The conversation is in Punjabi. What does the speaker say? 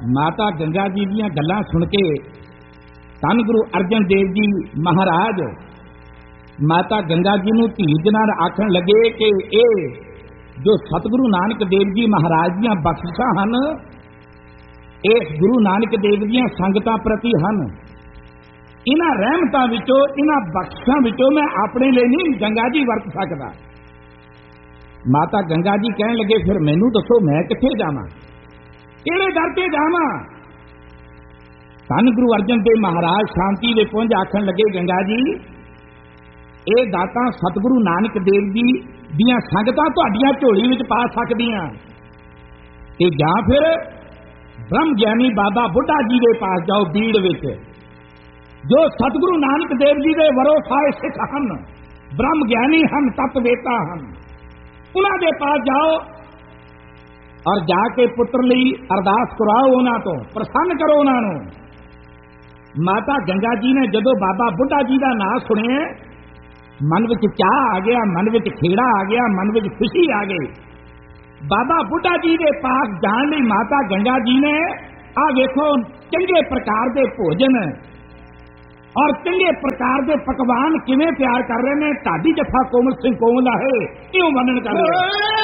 ਮਾਤਾ ਗੰਗਾ ਜੀ ਦੀਆਂ ਗੱਲਾਂ ਸੁਣ ਕੇ ਧੰਨ ਗੁਰੂ ਅਰਜਨ ਦੇਵ ਜੀ ਮਹਾਰਾਜ ਮਾਤਾ ਗੰਗਾ ਜੀ ਨੂੰ ਧੀਰਜ ਨਾਲ ਆਖਣ ਲੱਗੇ ਕਿ ਇਹ ਜੋ ਸਤਿਗੁਰੂ ਨਾਨਕ ਦੇਵ ਜੀ ਮਹਾਰਾਜ ਦੀਆਂ ਬਖਸ਼ਿਸ਼ਾਂ ਹਨ, ਇਸ ਗੁਰੂ ਨਾਨਕ ਦੇਵ ਦੀਆਂ ਸੰਗਤਾਂ ਪ੍ਰਤੀ ਹਨ। ਇਹਨਾਂ ਰਹਿਮਤਾਂ ਵਿੱਚੋਂ, ਇਹਨਾਂ ਬਖਸ਼ਿਸ਼ਾਂ ਵਿੱਚੋਂ ਮੈਂ ਆਪਣੇ ਲਈ ਨਹੀਂ ਗੰਗਾ ਜੀ ਵਰਤ ਸਕਦਾ। ਮਾਤਾ ਗੰਗਾ ਜੀ ਕਹਿਣ ਲੱਗੇ, ਫਿਰ ਮੈਨੂੰ ਦੱਸੋ ਮੈਂ ਕਿੱਥੇ ਜਾਵਾਂ, ਕਿਹੜੇ ਦਰ ਤੇ ਜਾਵਾਂ? ਧੰਨ ਗੁਰੂ ਅਰਜਨ ਦੇਵ ਮਹਾਰਾਜ ਸ਼ਾਂਤੀ ਦੇ ਪੁੰਜ ਆਖਣ ਲੱਗੇ, ਗੰਗਾ ਜੀ ਇਹ ਦਾਤਾਂ ਸਤਿਗੁਰੂ ਨਾਨਕ ਦੇਵ ਜੀ ਦੀਆਂ ਸੰਗਤਾਂ ਤੁਹਾਡੀਆਂ ਝੋਲੀ ਵਿੱਚ ਪਾ ਸਕਦੀਆਂ, ਤੇ ਜਾਂ ਫਿਰ ਬ੍ਰਹਮ ਗਿਆਨੀ ਬਾਬਾ ਬੁੱਢਾ ਜੀ ਦੇ ਪਾਸ ਜਾਓ ਬੀੜ ਵਿੱਚ, ਜੋ ਸਤਿਗੁਰੂ ਨਾਨਕ ਦੇਵ ਜੀ ਦੇ ਵਰੋਸਾਏ ਸਿੱਖ ਹਨ, ਬ੍ਰਹਮ ਗਿਆਨੀ ਹਨ, ਤਤਵੇਤਾ ਹਨ, ਉਹਨਾਂ ਦੇ ਪਾਸ ਜਾਓ ਔਰ ਜਾ ਕੇ ਪੁੱਤਰ ਲਈ ਅਰਦਾਸ ਕਰਾਓ, ਉਹਨਾਂ ਤੋਂ ਪ੍ਰਸੰਨ ਕਰੋ ਉਹਨਾਂ ਨੂੰ। ਮਾਤਾ ਗੰਗਾ ਜੀ ਨੇ ਜਦੋਂ ਬਾਬਾ ਬੁੱਢਾ ਜੀ ਦਾ ਨਾਂ ਸੁਣਿਆ, ਮਨ ਵਿੱਚ ਚਾਹ ਆ ਗਿਆ, ਮਨ ਵਿੱਚ ਖੇੜਾ ਆ ਗਿਆ, ਮਨ ਵਿੱਚ ਖੁਸ਼ੀ ਆ ਗਈ। ਬਾਬਾ ਬੁੱਢਾ ਜੀ ਦੇ ਪਾਸ ਜਾਣ ਲਈ ਮਾਤਾ ਗੰਗਾ ਜੀ ਨੇ ਆ ਵੇਖੋ ਚੰਗੇ ਪ੍ਰਕਾਰ ਦੇ ਭੋਜਨ ਔਰ ਚੰਗੇ ਪ੍ਰਕਾਰ ਦੇ ਪਕਵਾਨ ਕਿਵੇਂ ਤਿਆਰ ਕਰ ਰਹੇ ਨੇ। ਢਾਡੀ ਜੱਫਾ ਕੋਮਲ ਸਿੰਘ ਕੋਮਲਾ ਹੈ ਕਿਉਂ ਵਰਣਨ ਕਰ ਰਹੇ